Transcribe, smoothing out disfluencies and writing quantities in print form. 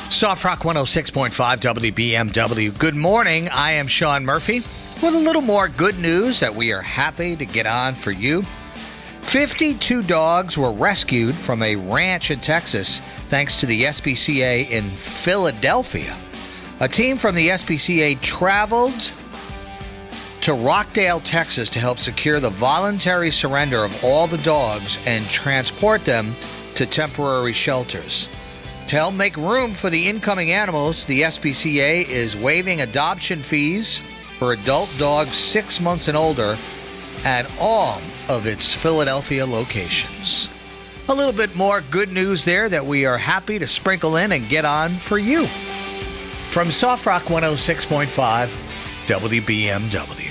Soft Rock 106.5 WBMW. Good morning. I am Sean Murphy with a little more good news that we are happy to get on for you. 52 dogs were rescued from a ranch in Texas thanks to the SPCA in Philadelphia. A team from the SPCA traveled to Rockdale, Texas to help secure the voluntary surrender of all the dogs and transport them to temporary shelters. To help make room for the incoming animals, the SPCA is waiving adoption fees for adult dogs 6 months and older at all of its Philadelphia locations. A little bit more good news there that we are happy to sprinkle in and get on for you. From Soft Rock 106.5 WBMW.